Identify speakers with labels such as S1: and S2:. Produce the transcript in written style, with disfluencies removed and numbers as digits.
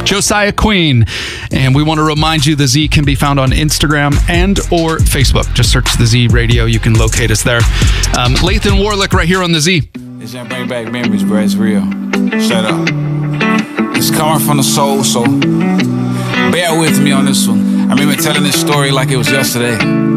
S1: Josiah Queen. And we want to remind you the Z can be found on Instagram and or Facebook. Just search the Z Radio. You can locate us there. Lathan Warlick right here on the Z.
S2: It's gonna bring back memories, bro. It's real. Shut up. It's coming from the soul, so bear with me on this one. I remember telling this story like it was yesterday.